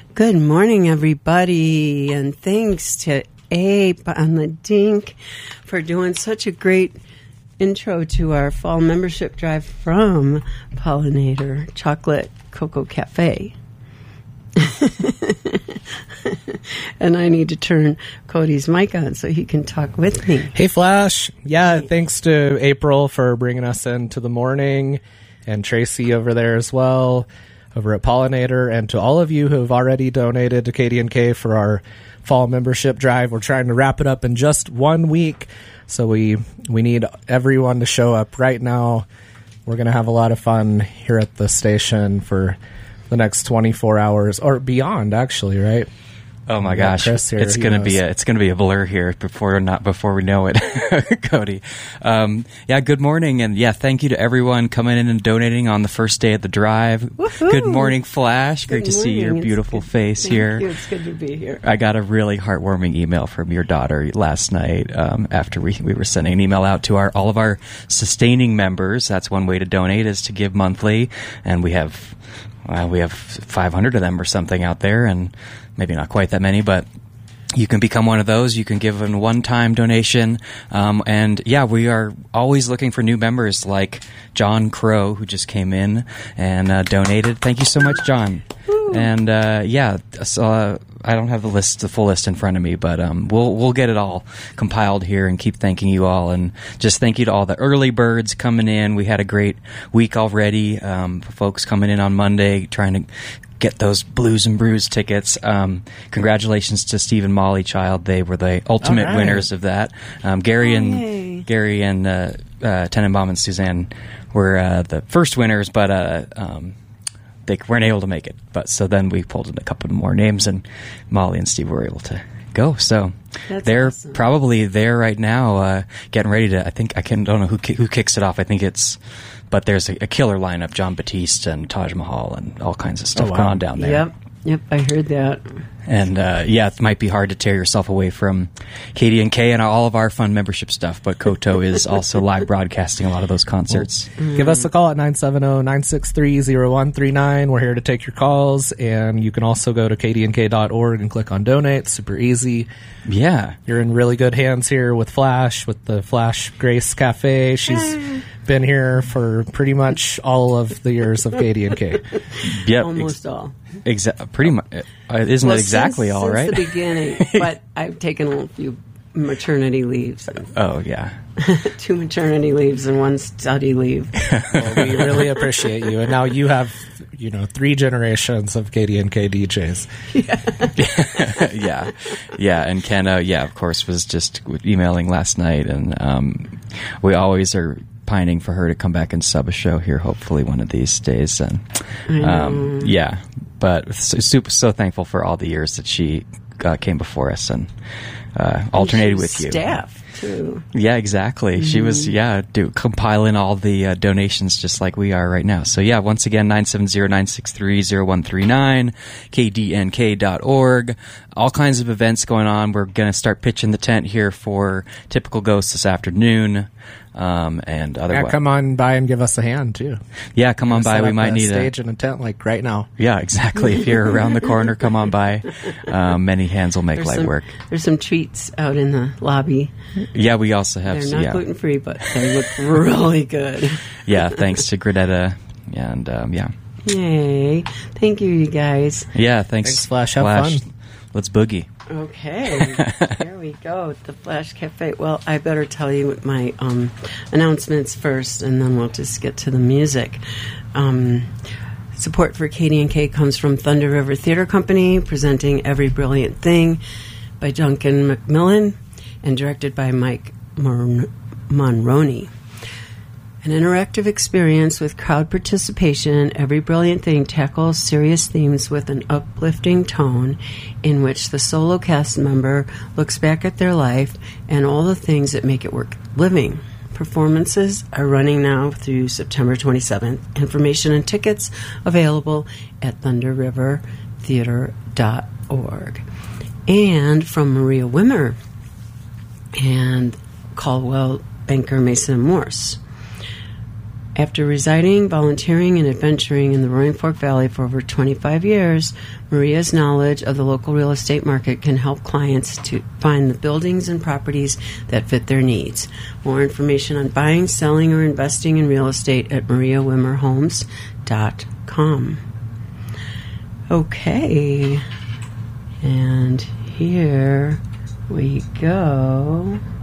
Good morning, everybody, and thanks to Abe on the Dink for doing such a great intro to our fall membership drive from Pollinator Chocolate Cocoa Cafe. And I need to turn Cody's mic on so he can talk with me. Hey, Flash. Yeah, thanks to April for bringing us into the morning, and Tracy over there as well, over at Pollinator, and to all of you who have already donated to KD&K for our fall membership drive. We're trying to wrap it up in just 1 week, so we need everyone to show up right now. We're going to have a lot of fun here at the station for the next 24 hours or beyond, actually, right? Oh my gosh, Chris here, it's going to be a blur here before we know it, Cody. Good morning, and thank you to everyone coming in and donating on the first day of the drive. Woohoo! Good morning, Flash. Great to see your beautiful face here. Thank you. It's good to be here. I got a really heartwarming email from your daughter last night after we were sending an email out to all of our sustaining members. That's one way to donate, is to give monthly, and we have 500 of them or something out there, and maybe not quite that many, but you can become one of those. You can give a one-time donation. We are always looking for new members like John Crow, who just came in and donated. Thank you so much, John. Woo. And I don't have the full list in front of me, but we'll get it all compiled here and keep thanking you all. And just thank you to all the early birds coming in. We had a great week already. Folks coming in on Monday trying to get those Blues and Brews tickets. Congratulations to Steve and Molly Child. They were the ultimate winners of that. Gary and Tenenbaum and Suzanne were the first winners, but they weren't able to make it. So then we pulled in a couple more names, and Molly and Steve were able to go. So they're awesome. Probably there right now, getting ready to. Don't know who kicks it off. But there's a killer lineup: John Batiste and Taj Mahal and all kinds of stuff going on down there. Yep, I heard that. And it might be hard to tear yourself away from KD&K and all of our fun membership stuff, but Koto is also live broadcasting a lot of those concerts. Give us a call at 970-963-0139. We're here to take your calls, and you can also go to kdnk.org and click on donate. Super easy. Yeah. You're in really good hands here with Flash, with the Flash Grace Cafe. She's been here for pretty much all of the years of KD&K. Yep. Almost all. Pretty much. Isn't it exactly since, all, right? Since the beginning, but I've taken a few maternity leaves. Oh, yeah. 2 maternity leaves and 1 study leave. Well, we really appreciate you. And now you have, 3 generations of KD&K DJs. Yeah. And Ken, of course, was just emailing last night, and we always are pining for her to come back and sub a show here, hopefully one of these days. And but so thankful for all the years that she came before us and alternated with you. Staff too. Yeah, exactly. Mm-hmm. She was compiling all the donations just like we are right now. So once again, 970-963-0139, kdnk.org. All kinds of events going on. We're going to start pitching the tent here for Typical Ghosts this afternoon. And otherwise, come on by and give us a hand too. Yeah, come on by. We might need a stage and a tent like right now. Yeah, exactly. If you're around the corner, come on by. Many hands will make light work. There's some treats out in the lobby. Yeah, we also have. They're not gluten free, but they look really good. Yeah, thanks to Gradetta and Yay! Thank you, you guys. Yeah, thanks Flash. Have fun. Let's boogie. Okay, here we go. The Flash Cafe. Well, I better tell you my announcements first, and then we'll just get to the music. Support for KD&K comes from Thunder River Theater Company, presenting Every Brilliant Thing by Duncan McMillan and directed by Mike Monroney. An interactive experience with crowd participation, Every Brilliant Thing tackles serious themes with an uplifting tone in which the solo cast member looks back at their life and all the things that make it worth living. Performances are running now through September 27th. Information and tickets available at thunderrivertheater.org. And from Maria Wimmer and Caldwell Banker Mason Morse. After residing, volunteering, and adventuring in the Roaring Fork Valley for over 25 years, Maria's knowledge of the local real estate market can help clients to find the buildings and properties that fit their needs. More information on buying, selling, or investing in real estate at mariawimmerhomes.com. Okay, and here we go.